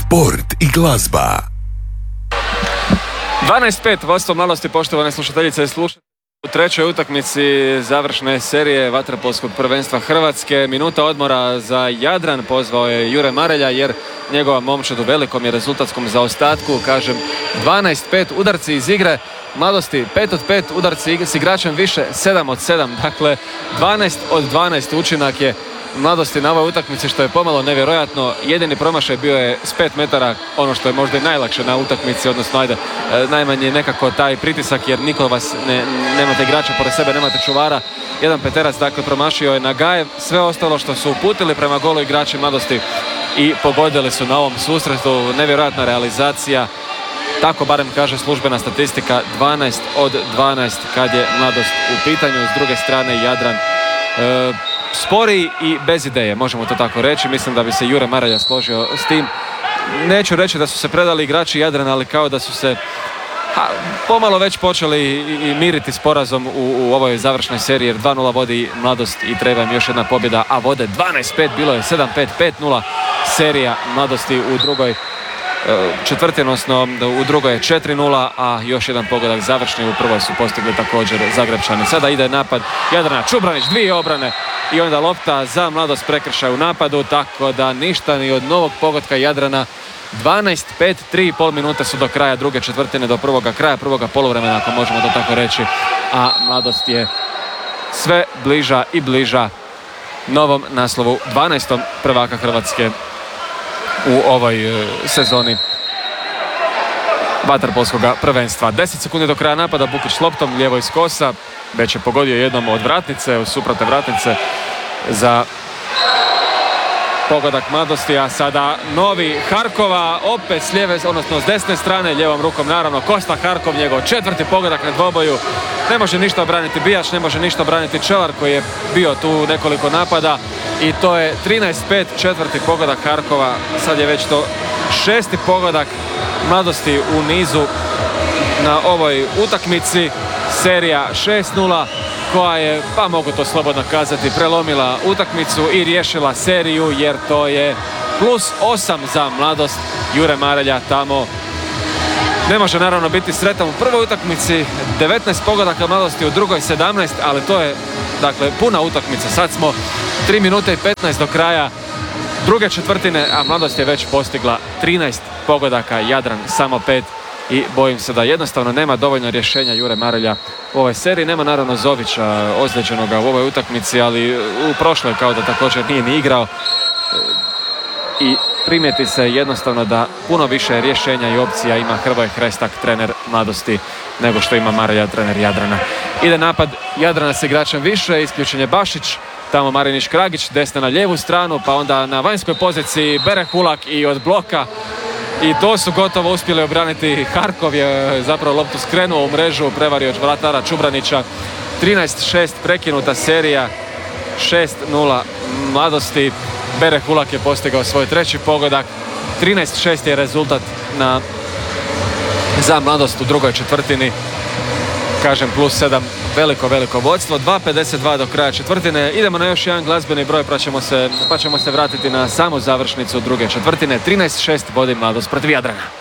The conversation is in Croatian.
sport i glazba. 12:05, vodstvo Mladosti, poštovane slušateljice i slušatelji. U trećoj utakmici završne serije vaterpolskog prvenstva Hrvatske. Minuta odmora za Jadran, pozvao je Jure Marelja jer njegova momčad u velikom je rezultatskom zaostatku. Kažem, 12:05 udarci iz igre Mladosti, 5 od 5 udarci s igračem više, 7 od 7. Dakle, 12 od 12 učinak je Mladosti na ovoj utakmici, što je pomalo nevjerojatno. Jedini promašaj bio je s 5 metara, ono što je možda i najlakše na utakmici, odnosno najmanje nekako taj pritisak jer niko vas nemate igrača pored sebe, nemate čuvara. Jedan peterac, dakle, promašio je Nagajev. Sve ostalo što su uputili prema golu igrači Mladosti i pogodili su na ovom susretu. Nevjerojatna realizacija, tako barem kaže službena statistika, 12 od 12 kad je Mladost u pitanju. S druge strane Jadran sporiji i bez ideje, možemo to tako reći. Mislim da bi se Jure Marelja složio s tim. Neću reći da su se predali igrači Jadrana, ali kao da su se pomalo već počeli i miriti s porazom u ovoj završnoj seriji, jer 2:0 vodi Mladost i treba im još jedna pobjeda, a vode 12:5, bilo je 7:5, 5:0 serija Mladosti u drugoj četvrtini, odnosno u drugoj je 4:0, a još jedan pogodak završni. U prvoj su postigli također Zagrebčani. Sada ide napad Jadrana, Čubranić, 2 obrane i onda lopta za Mladost, prekršaj u napadu, tako da ništa ni od novog pogotka Jadrana. 12:5, 3,5 minute su do kraja druge četvrtine, do kraja prvoga poluvremena, ako možemo to tako reći, a Mladost je sve bliža i bliža novom naslovu, 12. prvaka Hrvatske u ovoj sezoni vaterpolskog prvenstva. 10 sekundi do kraja napada, Bukić s loptom, lijevo iz kosa, već je pogodio jednom od vratnice, od suprotne vratnice za pogodak Mladosti, a sada novi Harkova, opet s lijeve, odnosno s desne strane, lijevom rukom naravno, Kosta Harkov, njegov četvrti pogodak na dvoboju. Ne može ništa obraniti Bijač, ne može ništa obraniti Čelar koji je bio tu nekoliko napada i to je 13:5, četvrti pogodak Harkova. Sad je već to 6. pogodak Mladosti u nizu na ovoj utakmici. Serija 6:0 koja je, pa mogu to slobodno kazati, prelomila utakmicu i riješila seriju, jer to je +8 za Mladost. Jure Marelja tamo ne može naravno biti sretan u prvoj utakmici, 19 pogodaka Mladosti, u drugoj 17, ali to je, dakle, puna utakmica. Sad smo 3 minute i 15 do kraja druge četvrtine, a Mladost je već postigla 13 pogodaka, Jadran samo 5. I bojim se da jednostavno nema dovoljno rješenja Jure Marelja u ovoj seriji. Nema naravno Zovića ozlijeđenoga u ovoj utakmici, ali u prošloj kao da također nije ni igrao. I primijeti se jednostavno da puno više rješenja i opcija ima Hrvoje Hrestak, trener Mladosti, nego što ima Marelja, trener Jadrana. Ide napad Jadrana s igračem više, isključen je Bašić, tamo Marinić Kragić, desna na lijevu stranu, pa onda na vanjskoj poziciji Bere Hulak i od bloka. I to su gotovo uspjeli obraniti. Harkov je zapravo loptu skrenuo u mrežu, prevario vratara Čubranića. 13:6 prekinuta serija, 6:0 Mladosti. Bere Hulak je postigao svoj treći pogodak. 13:6 je rezultat za Mladost u drugoj četvrtini. Kažem, +7, veliko vodstvo. 2:52 do kraja četvrtine. Idemo na još jedan glazbeni broj, pa ćemo se vratiti na samu završnicu druge četvrtine. 13:6 vodi Mladost protiv Jadrana.